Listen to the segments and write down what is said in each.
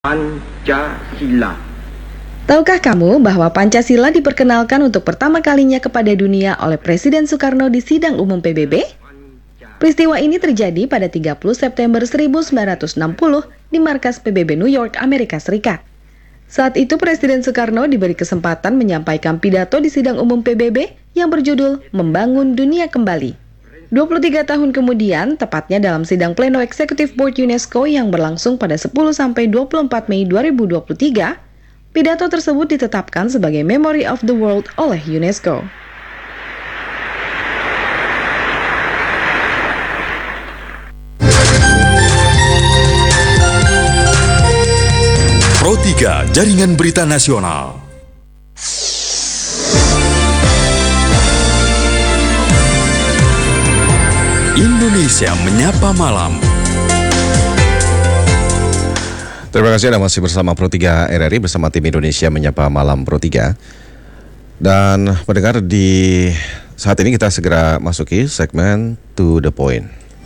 Pancasila. Tahukah kamu bahwa Pancasila diperkenalkan untuk pertama kalinya kepada dunia oleh Presiden Soekarno di sidang umum PBB? Peristiwa ini terjadi pada 30 September 1960 di markas PBB New York, Amerika Serikat. Saat itu Presiden Soekarno diberi kesempatan menyampaikan pidato di sidang umum PBB yang berjudul Membangun Dunia Kembali. 23 tahun kemudian, tepatnya dalam sidang pleno Executive Board UNESCO yang berlangsung pada 10-24 Mei 2023, pidato tersebut ditetapkan sebagai Memory of the World oleh UNESCO. Pro 3 Jaringan Berita Nasional. Indonesia Menyapa Malam. Terima kasih Anda masih bersama Pro 3 RRI bersama tim Indonesia Menyapa Malam Pro 3. Dan pendengar, di saat ini kita segera masuki segmen To The Point.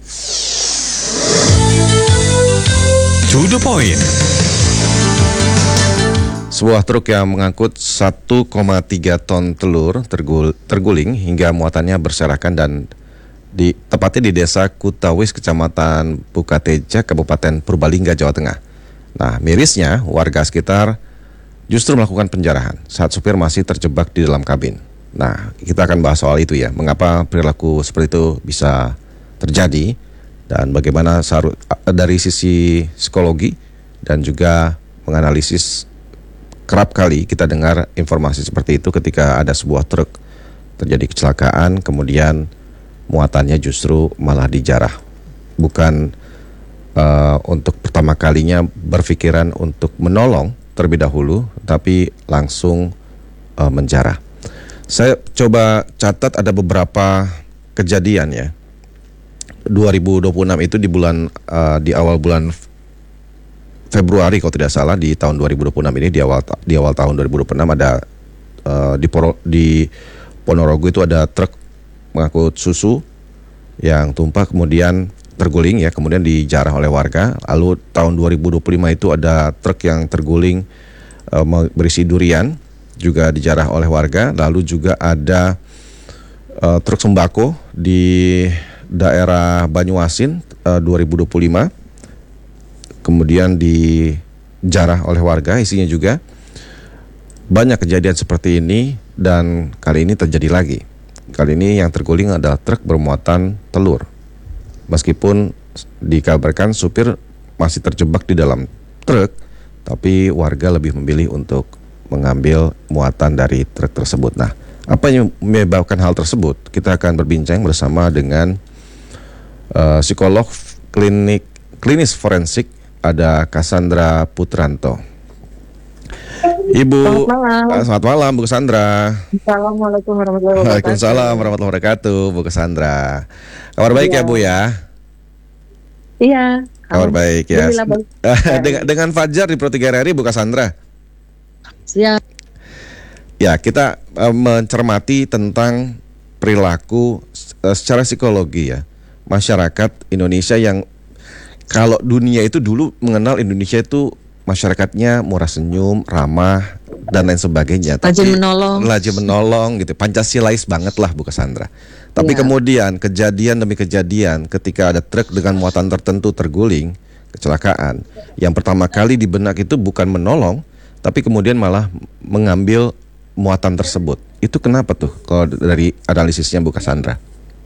To The Point. Sebuah truk yang mengangkut 1,3 ton telur terguling hingga muatannya berserakan dan tepatnya di desa Kutawis, Kecamatan Bukateja, Kabupaten Purbalingga, Jawa Tengah. Nah, mirisnya warga sekitar justru melakukan penjarahan saat supir masih terjebak di dalam kabin. Nah, kita akan bahas soal itu ya, mengapa perilaku seperti itu bisa terjadi dan bagaimana dari sisi psikologi dan juga menganalisis. Kerap kali kita dengar informasi seperti itu ketika ada sebuah truk terjadi kecelakaan, kemudian muatannya justru malah dijarah. Bukan untuk pertama kalinya berpikiran untuk menolong terlebih dahulu, tapi langsung menjarah. Saya coba catat ada beberapa kejadian ya. 2026 itu di awal bulan Februari kalau tidak salah, di tahun 2026 ini di awal tahun 2026 ada di Ponorogo itu ada truk mengangkut susu yang tumpah kemudian terguling ya, kemudian dijarah oleh warga. Lalu tahun 2025 itu ada truk yang terguling berisi durian juga dijarah oleh warga. Lalu juga ada truk sembako di daerah Banyuasin 2025 kemudian dijarah oleh warga, isinya juga. Banyak kejadian seperti ini dan kali ini terjadi lagi. Kali ini yang terguling adalah truk bermuatan telur. Meskipun dikabarkan supir masih terjebak di dalam truk, tapi warga lebih memilih untuk mengambil muatan dari truk tersebut. Nah, apa yang menyebabkan hal tersebut? Kita akan berbincang bersama dengan psikolog klinis forensik, ada Cassandra Putranto. Ibu, selamat malam Bu Cassandra. Assalamualaikum warahmatullahi wabarakatuh. Waalaikumsalam warahmatullahi wabarakatuh, Bu Cassandra. Kabar baik ya Bu ya? Iya. Kabar baik ya. Baik. Dengan Fajar di Pro 3 RRI, Bu Cassandra. Siap. Ya, kita mencermati tentang perilaku secara psikologi ya masyarakat Indonesia yang kalau dunia itu dulu mengenal Indonesia itu masyarakatnya murah senyum, ramah, dan lain sebagainya. Rajin menolong gitu. Pancasilais banget lah Bu Cassandra. Tapi kemudian kejadian demi kejadian ketika ada truk dengan muatan tertentu terguling, kecelakaan, yang pertama kali di benak itu bukan menolong, tapi kemudian malah mengambil muatan tersebut. Itu kenapa tuh kalau dari analisisnya Bu Cassandra?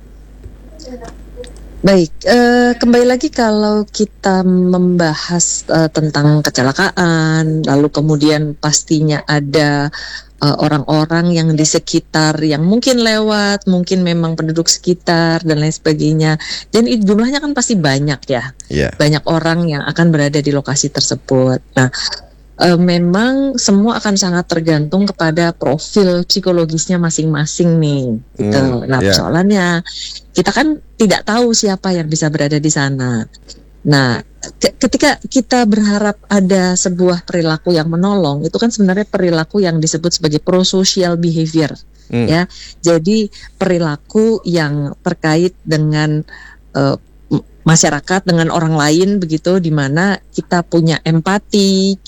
Baik, kembali lagi kalau kita membahas tentang kecelakaan, lalu kemudian pastinya ada orang-orang yang di sekitar yang mungkin lewat, mungkin memang penduduk sekitar dan lain sebagainya. Dan jumlahnya kan pasti banyak ya, banyak orang yang akan berada di lokasi tersebut. Nah, memang semua akan sangat tergantung kepada profil psikologisnya masing-masing nih, gitu. Nah, persoalannya kita kan tidak tahu siapa yang bisa berada di sana. Nah, ketika kita berharap ada sebuah perilaku yang menolong, itu kan sebenarnya perilaku yang disebut sebagai prosocial behavior, ya. Jadi perilaku yang terkait dengan masyarakat dengan orang lain begitu, di mana kita punya empati,